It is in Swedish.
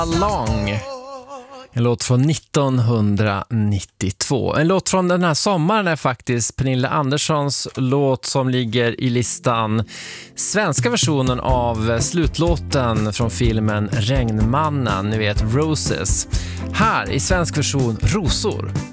Along. En låt från 1992. En låt från den här sommaren är faktiskt Pernilla Anderssons låt som ligger i listan. Svenska versionen av slutlåten från filmen Regnmannen, ni vet Roses. Här i svensk version Rosor.